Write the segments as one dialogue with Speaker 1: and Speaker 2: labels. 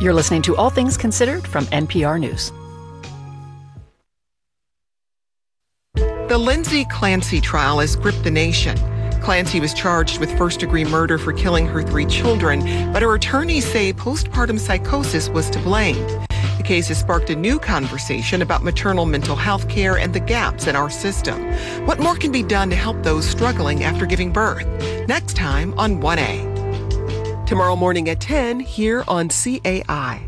Speaker 1: You're listening to All Things Considered from NPR News.
Speaker 2: The Lindsay Clancy trial has gripped the nation. Clancy was charged with first-degree murder for killing her 3 children, but her attorneys say postpartum psychosis was to blame. The case has sparked a new conversation about maternal mental health care and the gaps in our system. What more can be done to help those struggling after giving birth? Next time on 1A. Tomorrow morning at 10 here on CAI.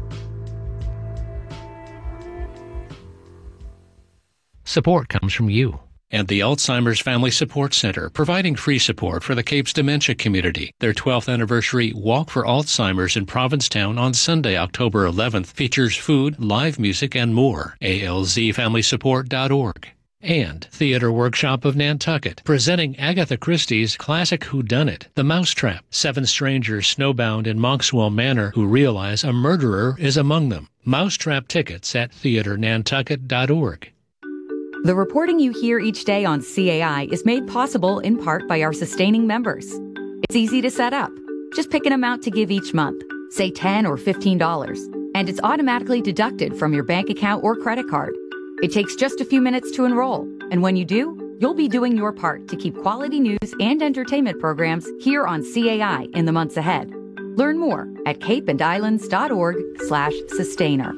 Speaker 3: Support comes from you and the Alzheimer's Family Support Center, providing free support for the Cape's dementia community. Their 12th anniversary Walk for Alzheimer's in Provincetown on Sunday, October 11th features food, live music, and more. alzfamilysupport.org. And Theater Workshop of Nantucket, presenting Agatha Christie's classic whodunit, The Mousetrap. 7 strangers snowbound in Monkswell Manor who realize a murderer is among them. Mousetrap tickets at theaternantucket.org.
Speaker 4: The reporting you hear each day on CAI is made possible in part by our sustaining members. It's easy to set up. Just pick an amount to give each month, say $10 or $15, and it's automatically deducted from your bank account or credit card. It takes just a few minutes to enroll, and when you do, you'll be doing your part to keep quality news and entertainment programs here on CAI in the months ahead. Learn more at capeandislands.org/sustainer.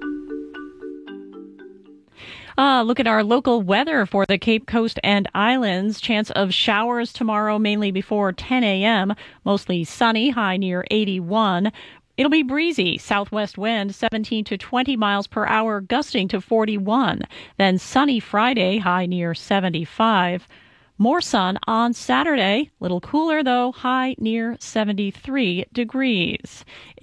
Speaker 5: Look at our local weather for the Cape Coast and Islands. Chance of showers tomorrow, mainly before 10 a.m. Mostly sunny, high near 81. It'll be breezy, southwest wind 17 to 20 miles per hour, gusting to 41. Then sunny Friday, high near 75. More sun on Saturday, little cooler though, high near 73 degrees.